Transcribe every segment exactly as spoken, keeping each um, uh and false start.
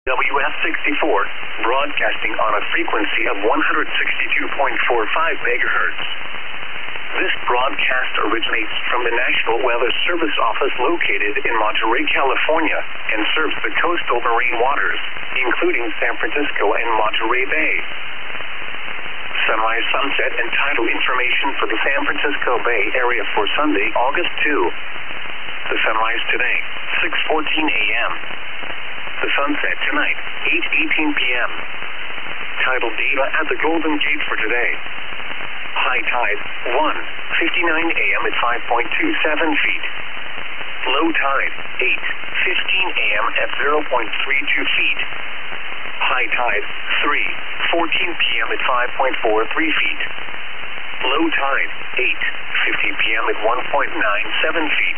W F sixty-four, broadcasting on a frequency of one hundred sixty-two point four five megahertz. This broadcast originates from the National Weather Service office located in Monterey, California, and serves the coastal marine waters, including San Francisco and Monterey Bay. Sunrise, sunset, and tidal information for the San Francisco Bay Area for Sunday, August second. The sunrise today, six fourteen a m The sunset tonight, eight eighteen p m Tidal data at the Golden Gate for today. High tide, one fifty-nine a m at five point two seven feet. Low tide, eight fifteen a m at zero point three two feet. High tide, three fourteen p m at five point four three feet. Low tide, eight fifty p m at one point nine seven feet.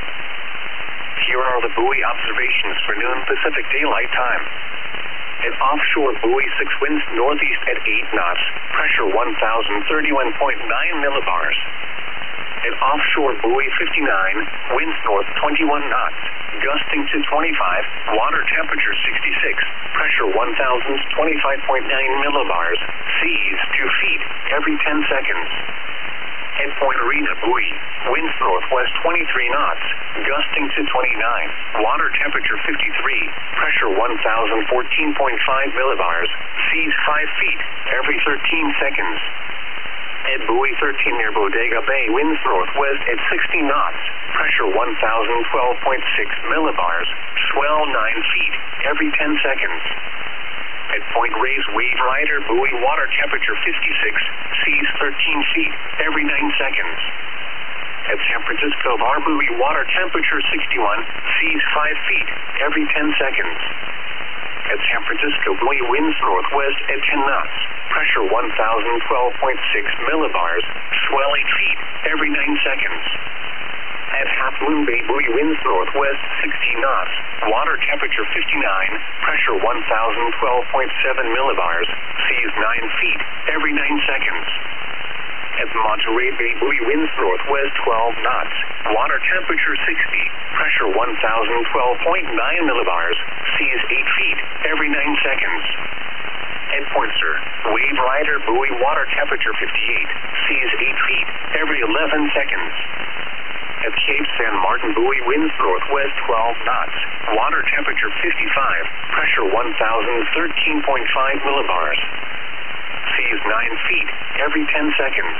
Here are the buoy observations for noon Pacific Daylight Time. An offshore buoy six winds northeast at eight knots, pressure one thousand thirty-one point nine millibars. An offshore buoy fifty-nine, winds north twenty-one knots, gusting to twenty-five, water temperature sixty-six, pressure one thousand twenty-five point nine millibars, seas two feet every ten seconds. At Point Arena buoy, winds northwest twenty-three knots, gusting to twenty-nine, water temperature fifty-three, pressure one thousand fourteen point five millibars, seas five feet every thirteen seconds. At buoy thirteen near Bodega Bay, winds northwest at sixty knots, pressure one thousand twelve point six millibars, swell nine feet every ten seconds. At Point Reyes Wave Rider buoy, water temperature fifty-six, seas thirteen feet every nine seconds. At San Francisco Bar buoy, water temperature sixty-one, seas five feet every ten seconds. At San Francisco buoy, winds northwest at ten knots, pressure one thousand twelve point six millibars, swell eight feet every nine seconds. At Half Moon Bay buoy, winds northwest sixteen knots, water temperature fifty-nine, pressure one thousand twelve point seven millibars, seas nine feet every nine seconds. At Monterey Bay buoy, winds northwest twelve knots, water temperature sixty, pressure one thousand twelve point nine millibars, seas eight feet every nine seconds. At Point Sur, Wave Rider buoy, water temperature fifty-eight, seas eight feet every eleven seconds. At Cape San Martin buoy, winds northwest twelve knots, water temperature fifty-five, pressure one thousand thirteen point five millibars, seas nine feet every ten seconds.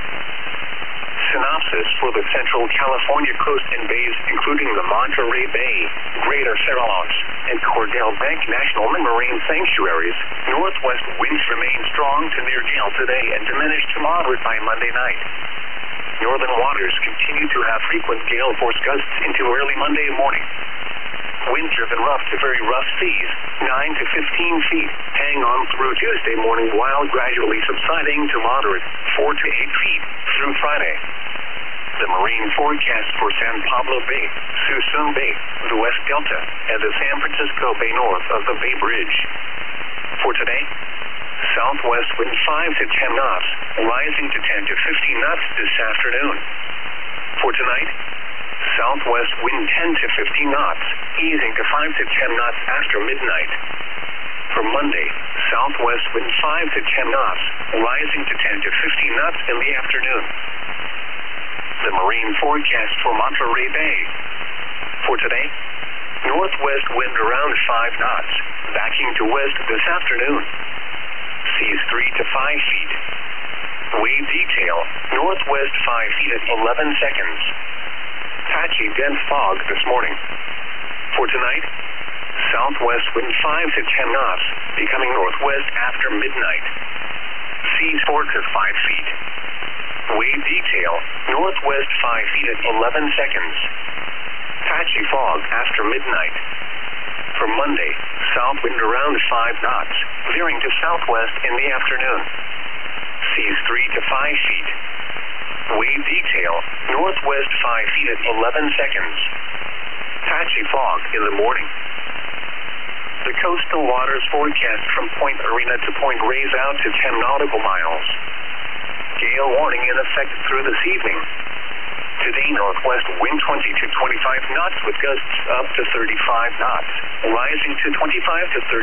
Synopsis for the Central California coast and bays, including the Monterey Bay, Greater Farallones, and Cordell Bank National Marine Sanctuaries. Northwest winds remain strong to near gale today and diminish to moderate by Monday night. Northern waters continue to have frequent gale force gusts into early Monday morning. Wind-driven rough to very rough seas, nine to fifteen feet, hang on through Tuesday morning while gradually subsiding to moderate, four to eight feet, through Friday. The marine forecast for San Pablo Bay, Suisun Bay, the West Delta, and the San Francisco Bay north of the Bay Bridge. For today, southwest wind five to ten knots, rising to ten to fifteen knots this afternoon. For tonight, southwest wind ten to fifteen knots, easing to five to ten knots after midnight. For Monday, southwest wind five to ten knots, rising to ten to fifteen knots in the afternoon. The marine forecast for Monterey Bay. For today, northwest wind around five knots, backing to west this afternoon. Seas three to five feet. Wave detail, northwest five feet at eleven seconds. Patchy dense fog this morning. For tonight, southwest wind five to ten knots, becoming northwest after midnight. Seas four to five feet. Wave detail, northwest five feet at eleven seconds. Patchy fog after midnight. For Monday, south wind around five knots, veering to southwest in the afternoon. Seas three to five feet. Wave detail, northwest five feet at eleven seconds. Patchy fog in the morning. The coastal waters forecast from Point Arena to Point Reyes out to ten nautical miles. Gale warning in effect through this evening. Today, northwest wind twenty to twenty-five knots with gusts up to thirty-five knots, rising to twenty-five to thirty.